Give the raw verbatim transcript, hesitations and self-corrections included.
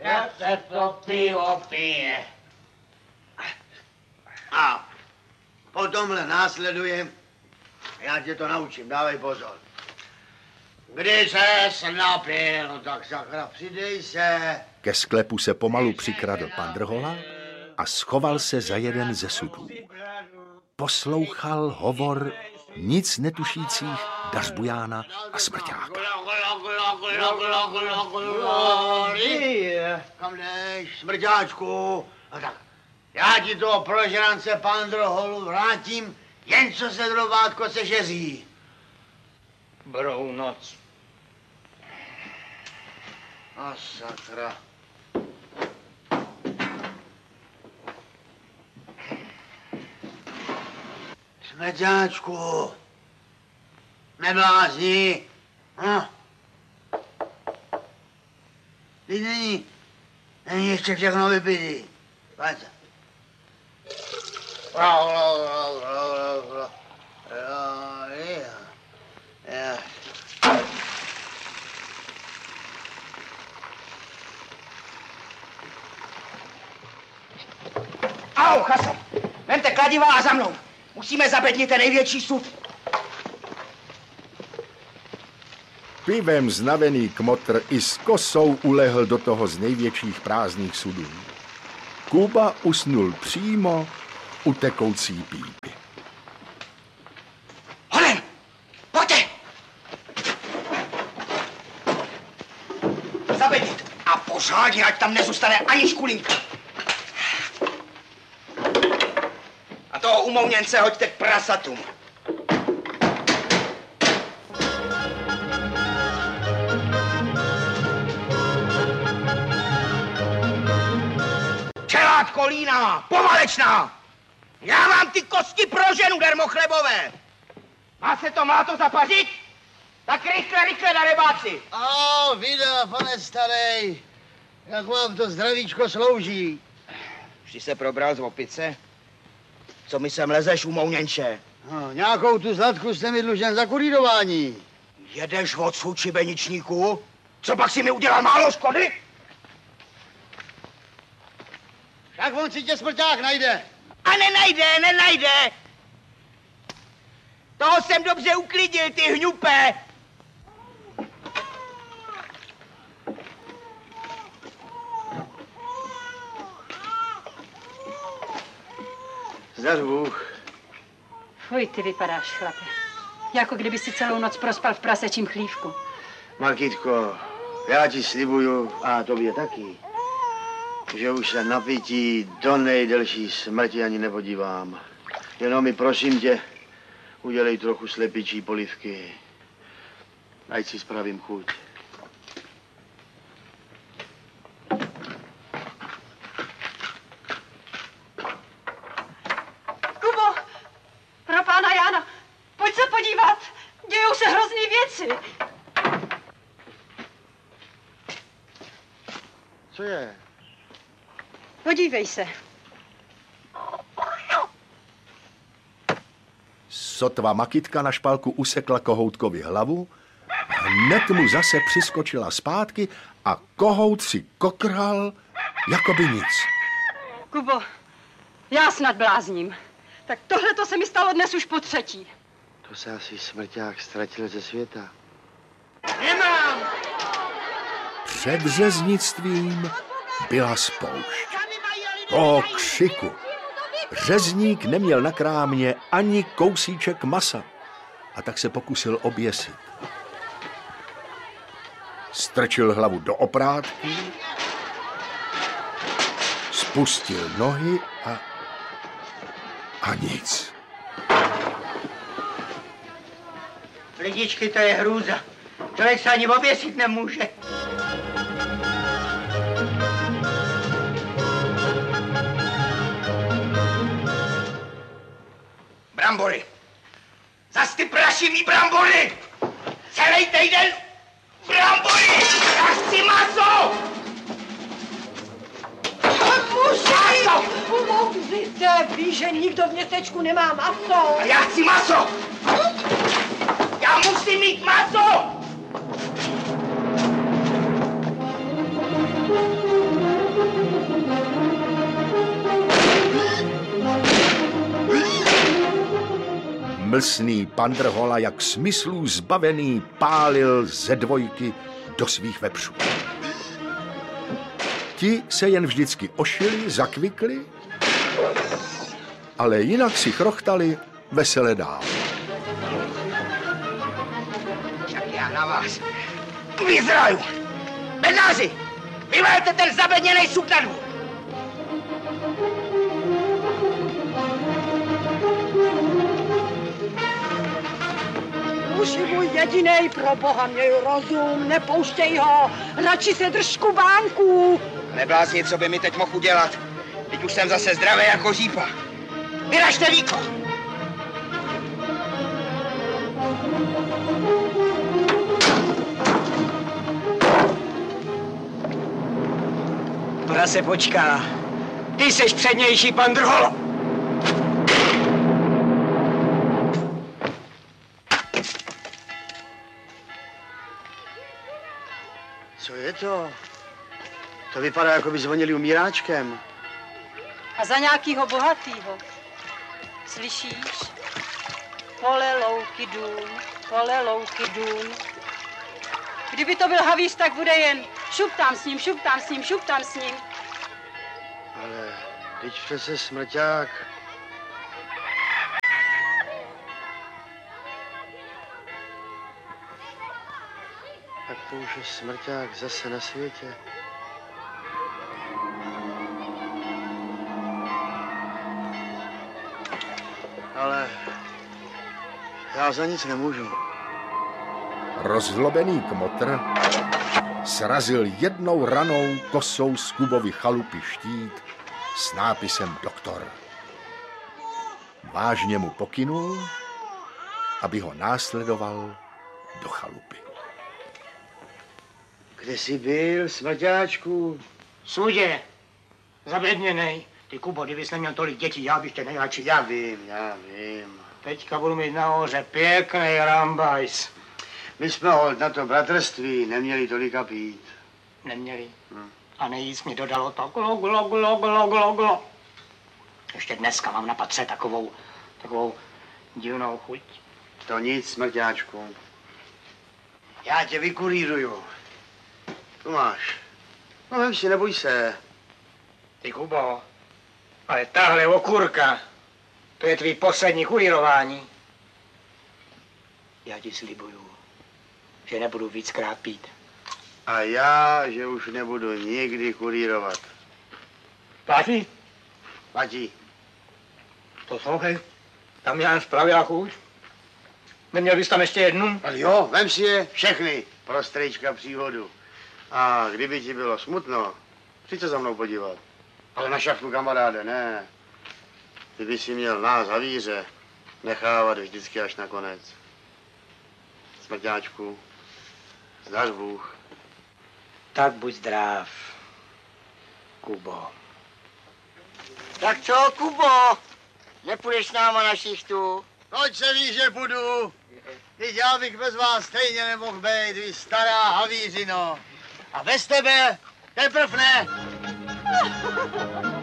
Jak se to pivo pije. A potomhle následuje, já tě to naučím, dávej pozor. Když ses napil, tak sakra, přidej se. Ke sklepu se pomalu přikradl pan Drhola a schoval se za jeden ze sudů. Poslouchal hovor nic netušících Dařbujána a Smrťáka. Kam jdeš, Smrťáčku? A tak, já ti toho prožrance pan Drholu vrátím, jen co se drobátko sežeří. Brou noc. A sakra. Smrťáčku, neblázni. Hm? Teď není, není ještě všechno vypitý. Pojď. Au, Chaso, vemte kladiva a za mnou. Musíme zabednit ten největší sud. Pivem znavený kmotr i s kosou ulehl do toho z největších prázdných sudů. Kuba usnul přímo u tekoucí pípy. Honem, pojďte! Zabednit a pořádně, ať tam nezůstane ani škulinka. A toho umouněnce hoďte k prasatům. Čelátko líná, povalečná! Já mám ty kosti pro ženu, dermochlebové! Má se to, má to zapařit? Tak rychle, rychle na rybáci! A vida, pane starej, jak vám to zdravíčko slouží? Už jsi se probral z opice? Co mi sem lezeš, umouněnče? No, nějakou tu zlatku jste mi dlužen za kurýrování. Jedeš odsud, šibeničníku? Co pak si mi udělal málo škody? Jak on si tě Smrťák najde? A nenajde, nenajde! Toho jsem dobře uklidil, ty hňupe! Zdař Bůh. Fuj, ty vypadáš, chlape. Jako kdyby si celou noc prospal v prasečím chlívku. Markitko, já ti slibuju, a tobě taky, že už se na pití do nejdelší smrti ani nepodívám. Jenom mi prosím tě, udělej trochu slepičí polivky. Ať si spravím chuť. Kubo, pro pána Jána, pojď se podívat. Dějou se hrozný věci. Co je? Podívej se. Sotva Makitka na špalku usekla kohoutkovi hlavu, hned mu zase přiskočila zpátky a kohout si kokral, jako by nic. Kubo, já snad blázním. Tak tohle to se mi stalo dnes už po třetí. To se asi Smrťák ztratil ze světa. Nemám! Před řeznictvím byla spoušť. O křiku. Řezník neměl na krámě ani kousíček masa a tak se pokusil oběsit. Strčil hlavu do oprátky, spustil nohy a... a nic. Lidičky, to je hrůza. Člověk se ani oběsit nemůže. Brambory. Zas ty prašivý brambory. Celý týden brambory. Já chci maso. Muži, umouřte, víš, že nikdo v městečku nemá maso. A já chci maso. Já musím mít maso. Mlsný Pandrhola, jak smyslů zbavený, pálil ze dvojky do svých vepřů. Ti se jen vždycky ošili, zakvikli, ale jinak si chrochtali vesele dál. Však já na vás vyzraju. Bednáři, vyvelte ten zabedněnej suk na dvůr. Muži můj jedinej, pro boha měj rozum, nepouštěj ho, radši se drž kubánků. Neblázni, co by mi teď mohl udělat. Teď už jsem zase zdravý jako řípa. Vyražte víko! Ona se počká. Ty seš přednější, Pandrholo. Co je to? To vypadá, jako by zvonili umíráčkem. A za nějakýho bohatýho. Slyšíš? Pole, louky, dům, pole, louky, dům. Kdyby to byl havíř, tak bude jen šup tam s ním, šup tam s ním, šup tam s ním. Ale teď přece smrťák. Tak to už je smrťák zase na světě. Ale já za nic nemůžu. Rozlobený kmotr srazil jednou ranou kosou z Kubovy chalupy štít s nápisem doktor. Vážně mu pokynul, aby ho následoval do chalupy. Kde jsi byl, smrťáčku? Sudě, zabedněnej. Ty, Kubo, kdybys neměl tolik dětí, já bych tě nejradši. Já vím, já vím. Teďka budu mít nahoře pěkný rambajs. My jsme holt na to bratrství neměli tolika pít. Neměli. Hm. A nejíc mi dodalo to glo, glo, glo, glo, glo, glo. Ještě dneska mám na patře takovou, takovou divnou chuť. To nic, smrťáčku. Já tě vykurýruju. Tu máš. No vem si, neboj se. Ty, Kubo, ale tahle okurka, to je tvý poslední kurýrování. Já ti slibuju, že nebudu víckrát pít. A já, že už nebudu nikdy kurýrovat. Platí? Platí. Poslouchej, tam já jen spravila chuť. Neměl bys tam ještě jednu? Ale jo, vem si je všechny pro strejčka příhodu. A kdyby ti bylo smutno, přijď se za mnou podívat. Ale na šachtu, kamaráde, ne. Ty by si měl nás, havíře, nechávat vždycky až na konec. Smrťáčku, zdař Bůh. Tak buď zdrav, Kubo. Tak co, Kubo? Nepůjdeš s náma na šichtu? Proč se ví, že budu? Teď já bych bez vás stejně nemohl být, vy stará havířino. A bez tebe teprv ne.